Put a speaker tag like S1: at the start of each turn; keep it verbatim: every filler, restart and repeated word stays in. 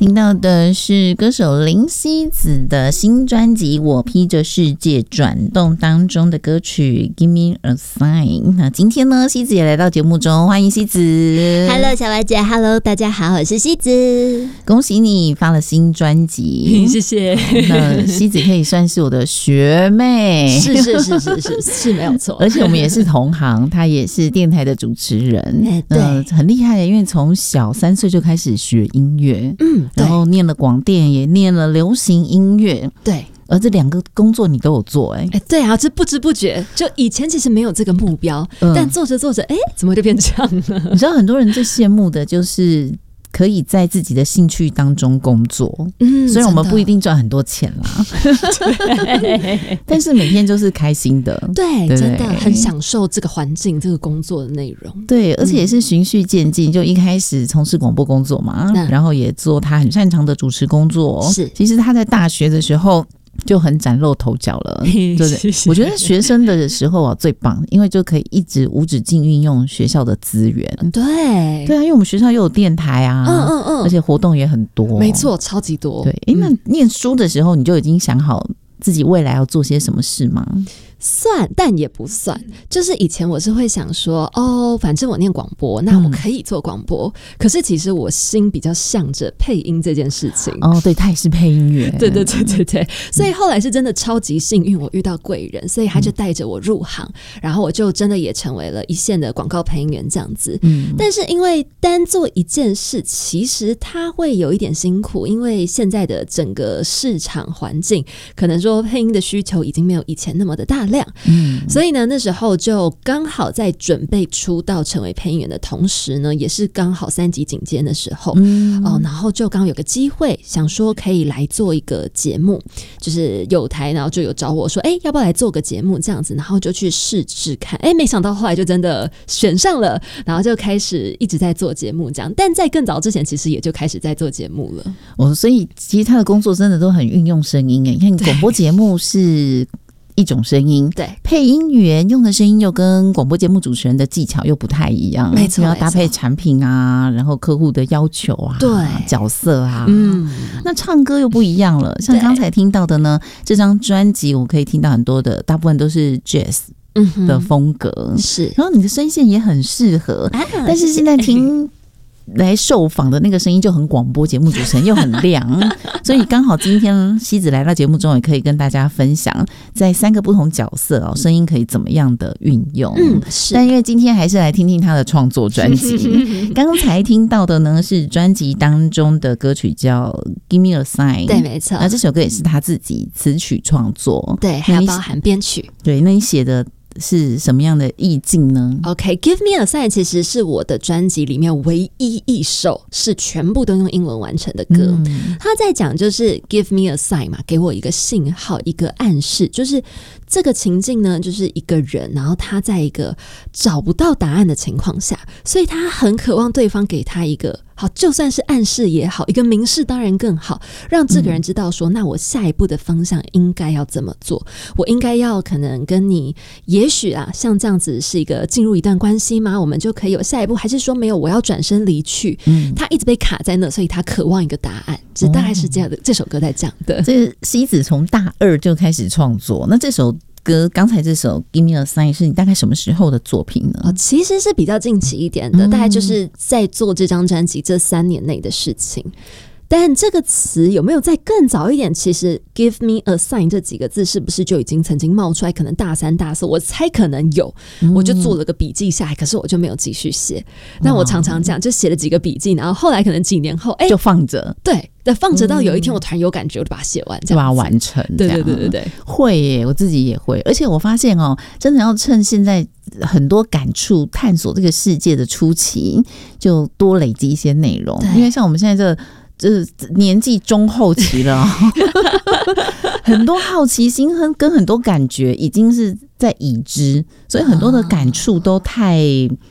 S1: 听到的是歌手林夕子的新专辑《我披着世界转动》当中的歌曲 Give Me a Sign。 那今天呢，夕子也来到节目中，欢迎夕子。
S2: Hello 小白姐， Hello 大家好，我是夕子。
S1: 恭喜你发了新专辑。
S2: 谢谢。
S1: 那夕子可以算是我的学妹。
S2: 是是是是是是没有错。
S1: 而且我们也是同行，她也是电台的主持人。
S2: 欸、对、
S1: 呃，很厉害，因为从小三岁就开始学音乐。
S2: 嗯，
S1: 然后念了广电，也念了流行音乐。
S2: 对，
S1: 而这两个工作你都有做。哎、欸
S2: 欸，对啊，这不知不觉，就以前其实没有这个目标，嗯、但做着做着，哎、欸，怎么就变这样了？
S1: 你知道很多人最羡慕的就是可以在自己的兴趣当中工作。嗯，虽然我们不一定赚很多钱啦，但是每天就是开心的。
S2: 对，对，真的很享受这个环境、这个工作的内容。
S1: 对，而且也是循序渐进，就一开始从事广播工作嘛，嗯、然后也做他很擅长的主持工作。
S2: 是，
S1: 其实他在大学的时候就很崭露头角了，对不对？我觉得学生的时候啊最棒，因为就可以一直无止境运用学校的资源。
S2: 对
S1: 对啊，因为我们学校又有电台啊，嗯嗯嗯，而且活动也很多，
S2: 没错，超级多。
S1: 对，哎、嗯，那念书的时候你就已经想好自己未来要做些什么事吗？
S2: 算，但也不算。就是以前我是会想说，哦，反正我念广播，那我可以做广播。嗯、可是其实我心比较向着配音这件事情。
S1: 哦，对，他也是配音员。
S2: 对对对对对。所以后来是真的超级幸运，我遇到贵人，所以他就带着我入行，嗯、然后我就真的也成为了一线的广告配音员这样子。嗯。但是因为单做一件事，其实它会有一点辛苦，因为现在的整个市场环境，可能说配音的需求已经没有以前那么的大量。嗯，所以呢，那时候就刚好在准备出道成为配音员的同时呢，也是刚好三级警戒的时候，嗯哦，然后就刚好有个机会，想说可以来做一个节目，就是有台，然后就有找我说，哎、欸，要不要来做个节目这样子，然后就去试试看，哎、欸，没想到后来就真的选上了，然后就开始一直在做节目这样，但在更早之前，其实也就开始在做节目了。
S1: 哦，所以其实他的工作真的都很运用声音诶，你看广播节目是一种声音，
S2: 对，
S1: 配音员用的声音又跟广播节目主持人的技巧又不太一样，
S2: 没错，
S1: 要搭配产品啊，然后客户的要求啊，
S2: 对，
S1: 角色啊，嗯，那唱歌又不一样了。像刚才听到的呢，这张专辑我可以听到很多的，大部分都是 jazz 的风格，嗯、
S2: 是，
S1: 然后你的声线也很适合，啊、但是现在听。来受访的那个声音就很广播节目主持人又很亮，所以刚好今天夕子来到节目中，也可以跟大家分享在三个不同角色哦，声音可以怎么样的运用。嗯，是。但因为今天还是来听听他的创作专辑，刚才听到的呢是专辑当中的歌曲叫《Give Me a Sign》，
S2: 对，没错。
S1: 那这首歌也是他自己词曲创作，
S2: 对，还有包含编曲。
S1: 对，那你写的是什么样的意境呢？
S2: OK， Give Me a Sign 其实是我的专辑里面唯一一首是全部都用英文完成的歌。嗯、他在讲就是 Give Me a Sign 嘛，给我一个信号，一个暗示，就是这个情境呢，就是一个人，然后他在一个找不到答案的情况下，所以他很渴望对方给他一个好，就算是暗示也好，一个明示当然更好，让这个人知道说，嗯、那我下一步的方向应该要怎么做？我应该要可能跟你，也许啊，像这样子是一个进入一段关系吗？我们就可以有下一步，还是说没有？我要转身离去？嗯，他一直被卡在那，所以他渴望一个答案。这大概是这样的，哦、这首歌在讲的。
S1: 这个夕子从大二就开始创作，那这首歌刚才这首 Give Me a Sign 是你大概什么时候的作品呢？
S2: 哦、其实是比较近期一点的，嗯、大概就是在做这张专辑这三年内的事情。但这个词有没有再更早一点？其实 Give Me a Sign 这几个字是不是就已经曾经冒出来？可能大三大四，我猜可能有，嗯、我就做了个笔记下来，可是我就没有继续写。那我常常这样，就写了几个笔记，然后后来可能几年后，哎、欸，
S1: 就放着。
S2: 对。对，放着到有一天我突然有感觉，我就把它写完，
S1: 就把它完成。
S2: 对对对对对，
S1: 会耶，我自己也会。而且我发现哦，真的要趁现在很多感触、探索这个世界的初期，就多累积一些内容。因为像我们现在这这年纪中后期了、哦，很多好奇心和跟很多感觉已经是在已知，所以很多的感触都太